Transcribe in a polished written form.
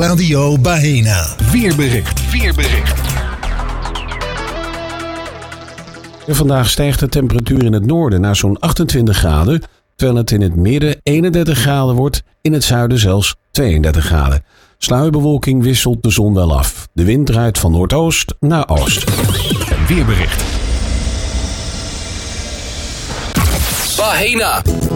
Radio Bahena. Weerbericht. Vandaag stijgt de temperatuur in het noorden naar zo'n 28 graden, terwijl het in het midden 31 graden wordt, in het zuiden zelfs 32 graden. Sluierbewolking wisselt de zon wel af. De wind draait van noordoost naar oost. Weerbericht. Bahena.